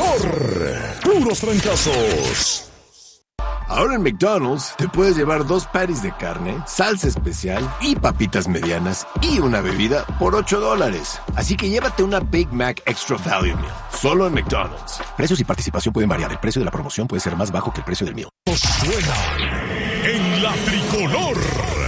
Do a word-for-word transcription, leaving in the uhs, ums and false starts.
tricolor. Puros trancazos. Ahora en McDonald's te puedes llevar dos patties de carne, salsa especial y papitas medianas y una bebida por ocho dólares. Así que llévate una Big Mac Extra Value Meal, solo en McDonald's. Precios y participación pueden variar. El precio de la promoción puede ser más bajo que el precio del meal. Suena en la tricolor.